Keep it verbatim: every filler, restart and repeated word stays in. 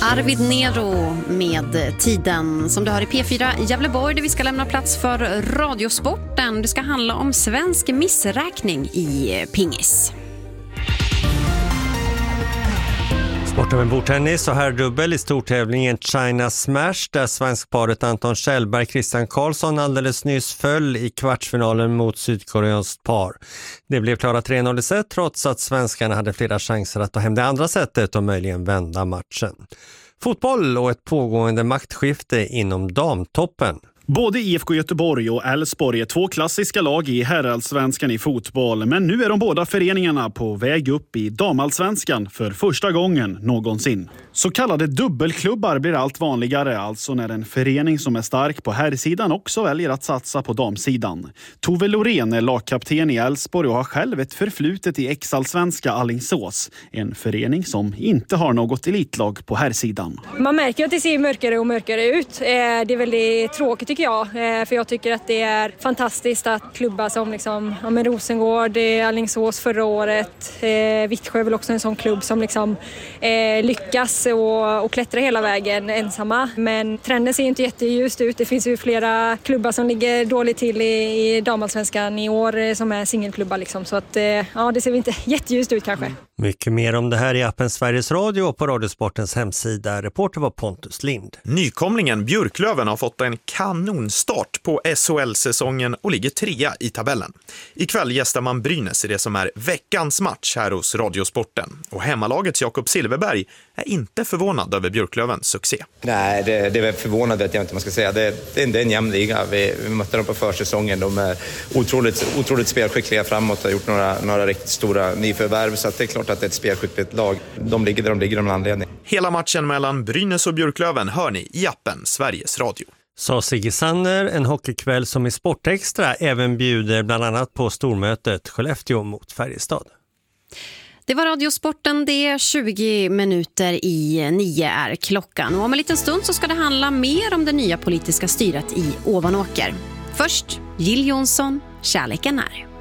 Arvid Nero med Tiden som du har i P fyra Gävleborg där vi ska lämna plats för radiosporten. Det ska handla om svensk missräkning i pingis. Sporten med bordtennis och herrdubbel i stortävlingen China Smash där svenskparet Anton Kjellberg och Christian Karlsson alldeles nyss föll i kvartsfinalen mot sydkoreanskt par. Det blev klara tre noll i set trots att svenskarna hade flera chanser att ta hem det andra setet och möjligen vända matchen. Fotboll och ett pågående maktskifte inom damtoppen. Både I F K Göteborg och Elfsborg är två klassiska lag i herrallsvenskan i fotboll. Men nu är de båda föreningarna på väg upp i damallsvenskan för första gången någonsin. Så kallade dubbelklubbar blir allt vanligare, alltså när en förening som är stark på herrsidan också väljer att satsa på damsidan. Tove Lorén är lagkapten i Elfsborg och har själv ett förflutet i exallsvenska Alingsås. En förening som inte har något elitlag på herrsidan. Man märker att det ser mörkare och mörkare ut. Det är väldigt tråkigt tycker jag. För jag tycker att det är fantastiskt att klubbar som liksom, ja, med Rosengård, Alingsås förra året, eh, Vittsjö är väl också en sån klubb som liksom, eh, lyckas och, och klättra hela vägen ensamma. Men trenden ser inte jätteljust ut. Det finns ju flera klubbar som ligger dåligt till i, i damallsvenskan i år som är singelklubbar. Liksom. Så att, eh, ja, det ser inte jätteljust ut kanske. Mycket mer om det här i appen Sveriges Radio och på Radiosportens hemsida. Reporter var Pontus Lind. Nykomlingen Björklöven har fått en kanonstart på S H L-säsongen och ligger trea i tabellen. Ikväll gästar man Brynäs i det som är veckans match här hos Radiosporten. Och hemmalagets Jakob Silverberg är inte förvånad över Björklövens succé. Nej, det, det är förvånad vet jag inte man ska säga. Det, det, är, det är en jämn liga. Vi, vi mötte dem på försäsongen. De är otroligt, otroligt spelskickliga framåt och har gjort några, några riktigt stora nyförvärv. Så att det är klart att det är ett spelskickligt lag. De ligger där de ligger av en anledning. Hela matchen mellan Brynäs och Björklöven hör ni i appen Sveriges Radio. Sa Sigge Sanner, en hockeykväll som i Sportextra även bjuder bland annat på stormötet Skellefteå mot Färjestad. Det var Radiosporten, det är tjugo minuter i nio är klockan. Och om en liten stund så ska det handla mer om det nya politiska styret i Ovanåker. Först Jill Johnson, Kärleken är.